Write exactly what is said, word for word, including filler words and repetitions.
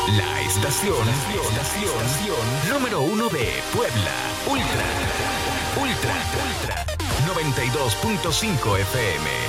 La estación, estación, estación número uno de Puebla. Ultra, Ultra, Ultra, noventa y dos punto cinco F M.